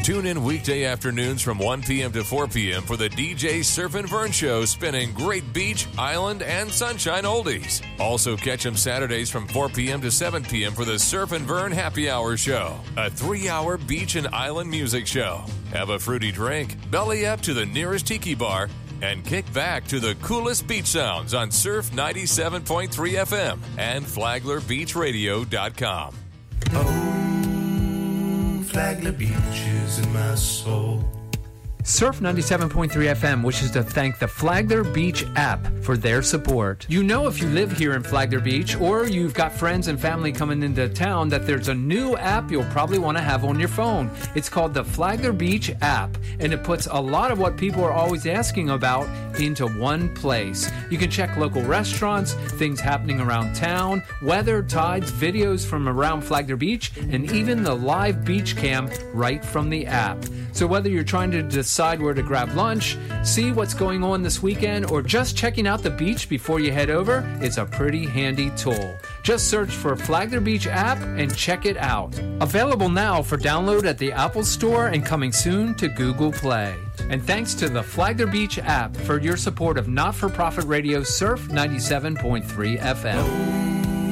Tune in weekday afternoons from 1 p.m. to 4 p.m. for the DJ Surf and Vern Show, spinning great beach, island, and sunshine oldies. Also catch him Saturdays from 4 p.m. to 7 p.m. for the Surf and Vern Happy Hour Show, a 3-hour beach and island music show. Have a fruity drink, belly up to the nearest tiki bar, and kick back to the coolest beach sounds on Surf 97.3 FM and FlaglerBeachRadio.com. Oh, Flagler Beach is in my soul. Surf 97.3 FM wishes to thank the Flagler Beach app for their support. You know, if you live here in Flagler Beach or you've got friends and family coming into town, that there's a new app you'll probably want to have on your phone. It's called the Flagler Beach app, and it puts a lot of what people are always asking about into one place. You can check local restaurants, things happening around town, weather, tides, videos from around Flagler Beach, and even the live beach cam right from the app. So whether you're trying to decide where to grab lunch, see what's going on this weekend, or just checking out the beach before you head over, it's a pretty handy tool. Just search for Flagler Beach app and check it out. Available now for download at the Apple Store and coming soon to Google Play. And thanks to the Flagler Beach app for your support of not-for-profit radio Surf 97.3 FM.